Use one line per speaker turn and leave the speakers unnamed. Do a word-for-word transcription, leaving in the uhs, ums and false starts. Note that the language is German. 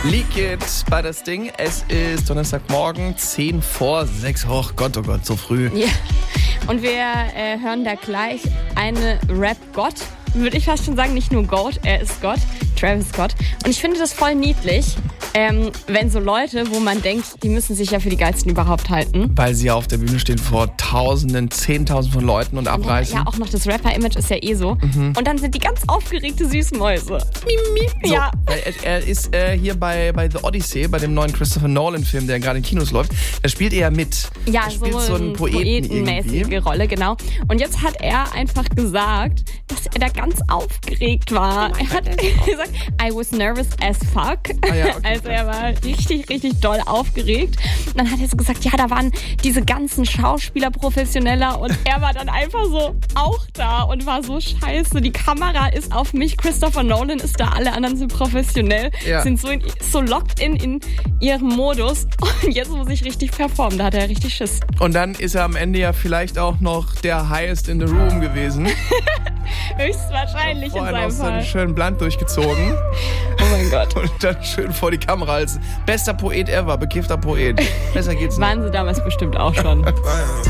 Leak It bei das Ding. Es ist Donnerstagmorgen, zehn vor sechs. Oh Gott, oh Gott, so früh.
Ja. Und wir äh, hören da gleich eine Rap-Gott. Würde ich fast schon sagen, nicht nur Goat, er ist Gott, Travis Scott. Und ich finde das voll niedlich, ähm, wenn so Leute, wo man denkt, die müssen sich ja für die Geilsten überhaupt halten.
Weil sie ja auf der Bühne stehen vor Tausenden, Zehntausenden von Leuten und abreißen.
Ja, auch noch das Rapper-Image ist ja eh so. Mhm. Und dann sind die ganz aufgeregte Süßmäuse. Mimi.
So,
Ja.
Er, er ist äh, hier bei, bei The Odyssey, bei dem neuen Christopher Nolan-Film, der gerade in Kinos läuft. Da spielt er ja mit.
Ja,
er spielt
so,
so einen Poeten
poetenmäßige
irgendwie.
Rolle, genau. Und jetzt hat er einfach gesagt, dass er da ganz aufgeregt war. Er hat gesagt, I was nervous as fuck.
Ah ja, okay.
Also er war richtig, richtig doll aufgeregt. Und dann hat er so gesagt, ja, da waren diese ganzen Schauspieler professioneller und er war dann einfach so auch da und war so scheiße. Die Kamera ist auf mich, Christopher Nolan ist da, alle anderen sind professionell,
Ja.
sind so, in, so locked in in ihrem Modus und jetzt muss ich richtig performen. Da hat er richtig Schiss.
Und dann ist er am Ende ja vielleicht auch noch der Highest in the Room gewesen.
Höchstwahrscheinlich in
Vorher noch
seinem
so einen
Fall.
schönen Blunt durchgezogen.
Oh mein Gott.
Und dann schön vor die Kamera als bester Poet ever, bekiffter Poet. Besser geht's nicht.
Waren sie damals bestimmt auch schon.